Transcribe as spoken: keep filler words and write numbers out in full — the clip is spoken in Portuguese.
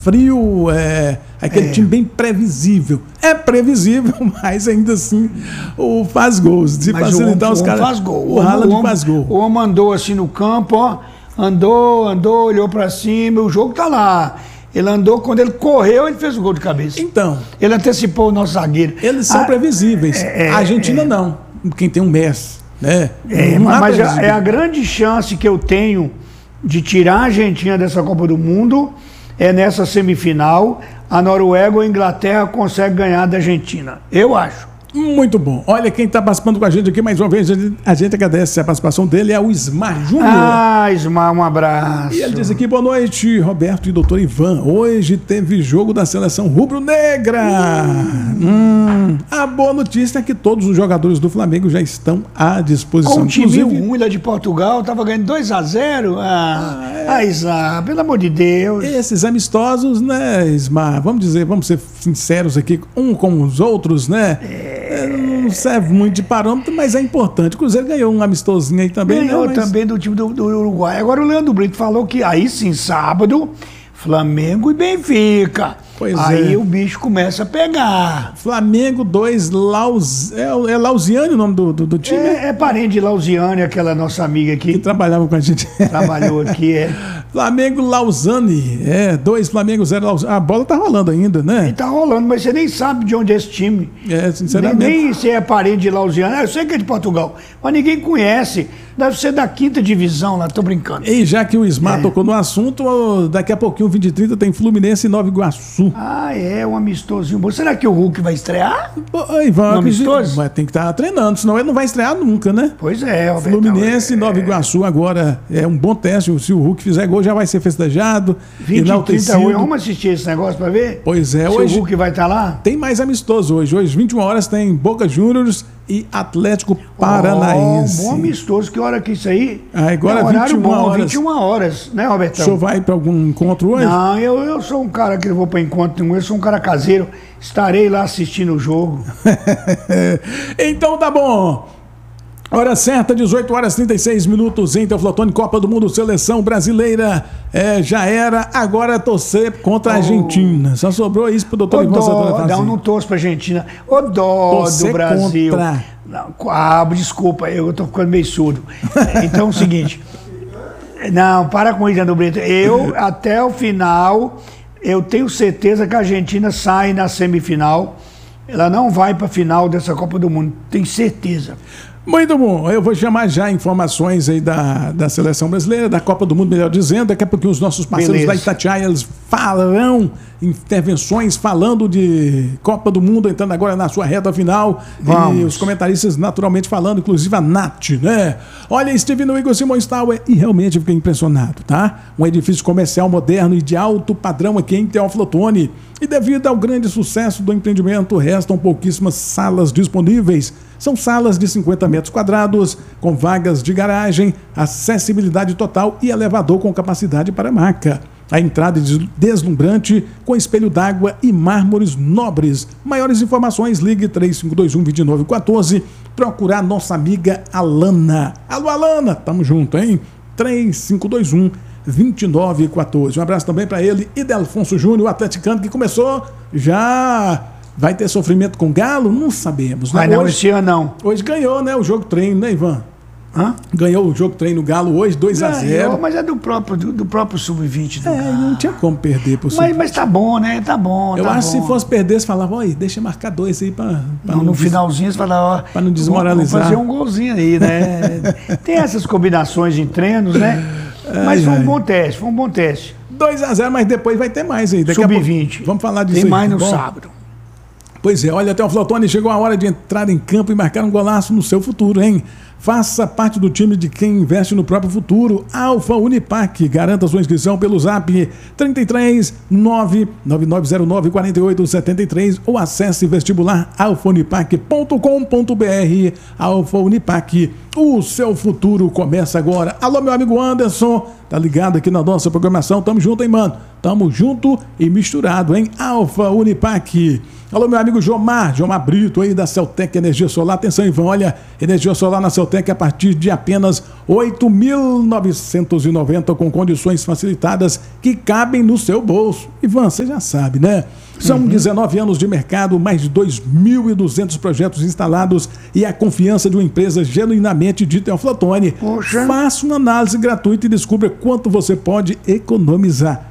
frio, é, aquele é. time bem previsível. É previsível, mas ainda assim o faz gols. De mas facilitar o os caras. Faz gol. O Haaland faz gol. O homem andou assim no campo, ó. Andou, andou, olhou pra cima, o jogo tá lá. Ele andou, quando ele correu, ele fez o gol de cabeça. Então. Ele antecipou o nosso zagueiro. Eles são a, previsíveis. É, a Argentina é, não. Quem tem um Messi, né? É, mas é a grande chance que eu tenho de tirar a Argentina dessa Copa do Mundo é nessa semifinal. A Noruega ou a Inglaterra consegue ganhar da Argentina. Eu acho. Muito bom. Olha quem está participando com a gente aqui mais uma vez. A gente agradece a participação dele, é o Ismar Júnior. Ah, Ismar, um abraço. E ele diz aqui, boa noite, Roberto e doutor Ivan. Hoje teve jogo da seleção rubro-negra. Hum, a boa notícia é que todos os jogadores do Flamengo já estão à disposição. Com o time ruim lá de Portugal, estava ganhando dois a zero. Ah, ah, é. ah, Ismar, pelo amor de Deus. Esses amistosos, né, Ismar? Vamos dizer, vamos ser sinceros aqui, um com os outros, né? É. Não serve muito de parâmetro, mas é importante. O Cruzeiro ganhou um amistosinho aí também. Ganhou, né? Mas... também do time do, do Uruguai. Agora o Leandro Brito falou que aí sim, sábado, Flamengo e Benfica. Pois aí é. O bicho começa a pegar. Flamengo dois, Laus... é, é Lausiane o nome do, do, do time? É, é parente de Lausiane, aquela nossa amiga aqui. Que trabalhava com a gente. Trabalhou aqui, é. Flamengo Lausanne, é, dois Flamengo, zero Lausanne. A bola tá rolando ainda, né? E tá rolando, mas você nem sabe de onde é esse time. É, sinceramente. Nem, nem se é parente de Lausiane. Eu sei que é de Portugal, mas ninguém conhece. Deve ser da quinta divisão lá, tô brincando. E já que o Ismar é. tocou no assunto, daqui a pouquinho, vinte e trinta, tem Fluminense e Nova Iguaçu. Ah, é, um amistosinho bom. Será que o Hulk vai estrear? Ô, Ivan, um amistoso? Vai ter que estar treinando, senão ele não vai estrear nunca, né? Pois é, Roberto. Fluminense e é... Nova Iguaçu agora é um bom teste. Se o Hulk fizer gol, já vai ser festejado. vinte e trinta, vamos assistir esse negócio pra ver? Pois é, se hoje. O Hulk vai estar lá? Tem mais amistoso hoje. Hoje, vinte e uma horas, tem Boca Juniors e Atlético Paranaense. Oh, bom amistoso, que hora que isso aí? Ah, agora é vinte e uma horas. vinte e uma horas, né, Robertão? O senhor vai para algum encontro hoje? Não, eu, eu sou um cara que não vou para encontro nenhum, eu sou um cara caseiro. Estarei lá assistindo o jogo. Então tá bom. Hora certa, dezoito horas e trinta e seis minutos em Teoflotone, Copa do Mundo, Seleção Brasileira. É, já era, agora é torcer contra a Argentina. Só sobrou isso pro doutor Ivan Santana fazer. Não, não torço pra Argentina. Ô dó do Brasil. Contra... Não, ah, desculpa, eu tô ficando meio surdo. Então é o seguinte. Não, para com isso, Leandro Brito. Eu, até o final, eu tenho certeza que a Argentina sai na semifinal. Ela não vai pra final dessa Copa do Mundo. Tenho certeza. Muito bom, eu vou chamar já informações aí da, da Seleção Brasileira, da Copa do Mundo, melhor dizendo, daqui a pouquinho os nossos parceiros Beleza. da Itatiaia, eles farão intervenções falando de Copa do Mundo, entrando agora na sua reta final. Vamos. E os comentaristas naturalmente falando, inclusive a Nath, né? Olha, estive no Igor Simões Tower e realmente fiquei impressionado, tá? Um edifício comercial moderno e de alto padrão aqui em Teoflotone. E devido ao grande sucesso do empreendimento, restam pouquíssimas salas disponíveis. São salas de cinquenta metros quadrados, com vagas de garagem, acessibilidade total e elevador com capacidade para maca. A entrada é deslumbrante, com espelho d'água e mármores nobres. Maiores informações, ligue três cinco dois um, dois nove um quatro. Procurar nossa amiga Alana. Alô, Alana, tamo junto, hein? três cinco dois um, dois nove um quatro. Um abraço também para ele e Delfonso Júnior, o atleticano que começou já... Vai ter sofrimento com o Galo? Não sabemos. Né? Mas não, hoje, esse ano não. Hoje ganhou, né? O jogo treino, né, Ivan? Hã? Ganhou o jogo treino Galo hoje, dois a zero. Mas é do próprio, do, do próprio sub vinte do É, Galo. não tinha como perder pro sub vinte. Mas, mas tá bom, né? Tá bom. Eu tá acho que bom. se fosse perder, você falava, olha, deixa marcar dois aí pra. pra não, não no des... finalzinho você falava, ó. Pra não desmoralizar. Vamos fazer um golzinho aí, né? Tem essas combinações em treinos, né? Ai, mas foi um ai. bom teste, foi um bom teste. dois a zero, mas depois vai ter mais aí. sub vinte. Vamos falar disso Tem aí. mais no bom? sábado. Pois é, olha, até o Flotone, chegou a hora de entrar em campo e marcar um golaço no seu futuro, hein? Faça parte do time de quem investe no próprio futuro. Alfa Unipac. Garanta sua inscrição pelo zap trinta e três, nove nove nove zero nove, quatro oito sete três ou acesse vestibular alfa unipac ponto com ponto br. Alfa Unipac, o seu futuro começa agora. Alô, meu amigo Anderson, tá ligado aqui na nossa programação? Tamo junto, hein, mano? Tamo junto e misturado, hein? Alfa Unipac. Alô, meu amigo Jomar, Jomar Brito aí da Celtec Energia Solar. Atenção, Ivan, olha, energia solar na Celtec a partir de apenas oito mil novecentos e noventa com condições facilitadas que cabem no seu bolso. Ivan, você já sabe, né? São uhum. dezenove anos de mercado, mais de dois mil e duzentos projetos instalados e a confiança de uma empresa genuinamente de Teoflotone. Poxa. Faça uma análise gratuita e descubra quanto você pode economizar.